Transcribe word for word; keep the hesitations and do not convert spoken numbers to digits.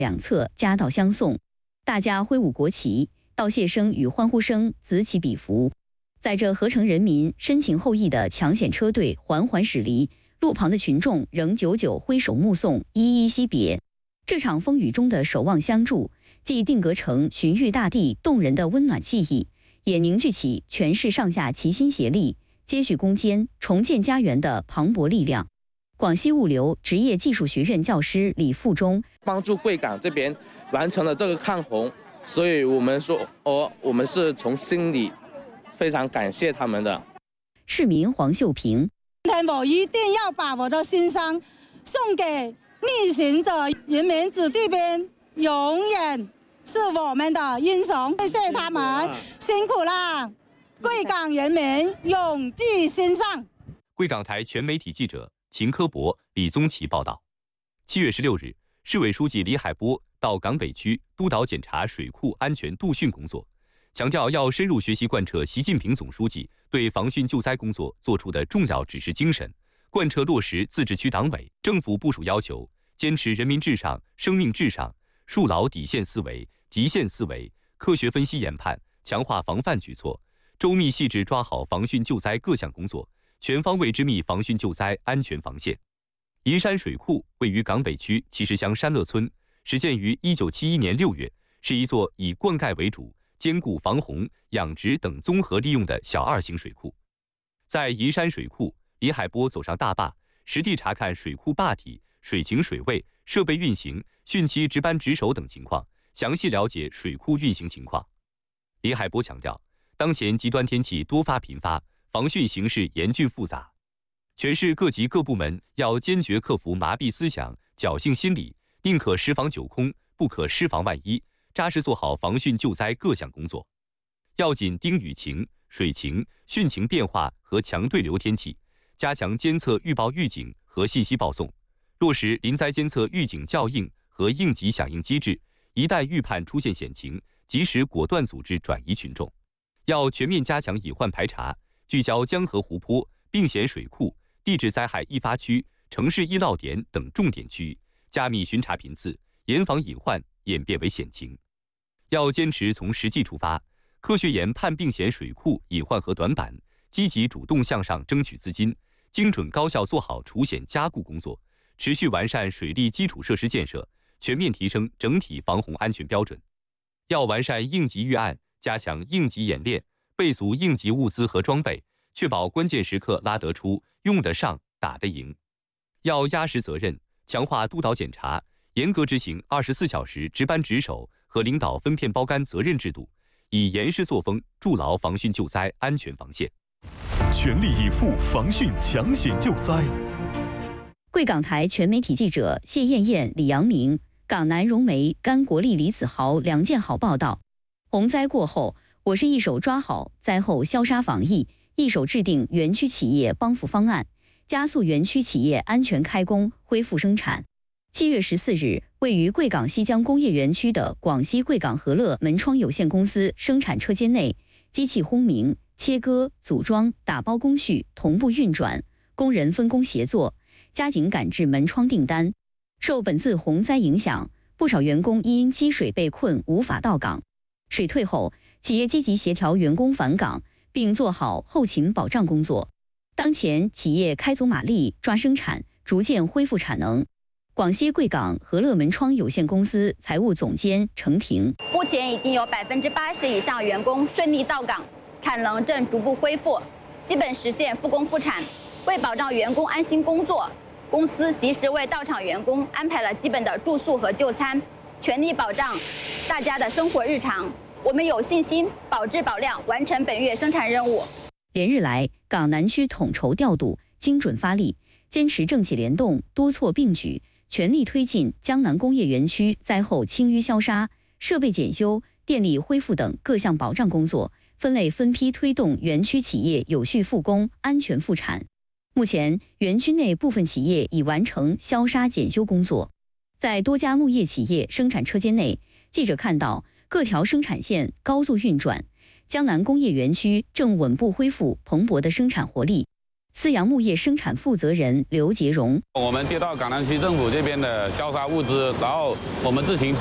两侧夹道相送，大家挥舞国旗，道谢声与欢呼声此起彼伏。在这合成人民深情厚谊的抢险车队缓缓驶离，路旁的群众仍久久挥手目送，依依惜别。这场风雨中的守望相助，既定格成寻遇大地动人的温暖记忆，也凝聚起全市上下齐心协力、接续攻坚、重建家园的磅礴力量。广西物流职业技术学院教师李富忠帮助贵港这边完成了这个抗洪，所以我们说，哦，我们是从心里非常感谢他们的。 市民黄秀平， 今天我一定要把我的心声送给逆行者，人民子弟兵永远是我们的英雄，谢谢他们辛苦了，贵港人民永记心上。 贵港台全媒体记者秦科博、李宗奇报道。七月十六日，市委书记李海波到港北区督导检查水库安全督汛工作，强调要深入学习贯彻习近平总书记对防汛救灾工作作出的重要指示精神，贯彻落实自治区党委、政府部署要求，坚持人民至上、生命至上，树牢底线思维、极限思维，科学分析研判，强化防范举措，周密细致抓好防汛救灾各项工作，全方位织密防汛救灾安全防线。宜山水库位于港北区七十乡山乐村，始建于一九七一年六月，是一座以灌溉为主、兼顾防洪、养殖等综合利用的小二型水库。在宜山水库，李海波走上大坝，实地查看水库坝体、水情水位、设备运行、汛期值班值守等情况，详细了解水库运行情况。李海波强调，当前极端天气多发频发，防汛形势严峻复杂，全市各级各部门要坚决克服麻痹思想、侥幸心理，宁可十防九空，不可失防万一，扎实做好防汛救灾各项工作。要紧盯雨情、水情、汛情变化和强对流天气，加强监测预报预警和信息报送，落实临灾监测预警校应和应急响应机制，一旦预判出现险情，及时果断组织转移群众。要全面加强隐患排查，聚焦江河湖泊、并险水库、地质灾害易发区、城市易涝点等重点区域，加密巡查频次，严防隐患演变为险情。要坚持从实际出发，科学研判并险水库隐患和短板，积极主动向上争取资金，精准高效做好除险加固工作，持续完善水利基础设施建设，全面提升整体防洪安全标准。要完善应急预案，加强应急演练，备足应急物资和装备，确保关键时刻拉得出、用得上、打得赢。要压实责任，强化督导检查，严格执行二十四小时值班值守和领导分片包干责任制度，以严师作风，筑牢防汛救灾安全防线。 全力以赴防汛抢险救灾。 贵港台全媒体记者谢艳艳、李阳明，港南融媒甘国立李子豪、梁建豪报道。洪灾过后，我是一手抓好灾后消杀防疫，一手制定园区企业帮扶方案，加速园区企业安全开工恢复生产。七月十四日，位于贵港西江工业园区的广西贵港和乐门窗有限公司生产车间内，机器轰鸣、切割、组装、打包工序同步运转，工人分工协作，加紧赶制门窗订单。受本次洪灾影响，不少员工因积水被困无法到岗。水退后，企业积极协调员工返岗，并做好后勤保障工作。当前，企业开足马力抓生产，逐渐恢复产能。广西贵港和乐门窗有限公司财务总监程婷， 目前已经有百分之八十以上员工顺利到岗，产能正逐步恢复，基本实现复工复产。为保障员工安心工作，公司及时为到场员工安排了基本的住宿和就餐，全力保障大家的生活日常。我们有信心保质保量，完成本月生产任务。 连日来，港南区统筹调度，精准发力，坚持政企联动、多措并举，全力推进江南工业园区灾后清淤消杀、设备检修、电力恢复等各项保障工作，分类分批推动园区企业有序复工、安全复产。目前，园区内部分企业已完成消杀检修工作。在多家牧业企业生产车间内，记者看到各条生产线高速运转，江南工业园区正稳步恢复蓬勃的生产活力。 思阳木业生产负责人刘杰荣： 我们接到港南区政府这边的消杀物资，然后我们自行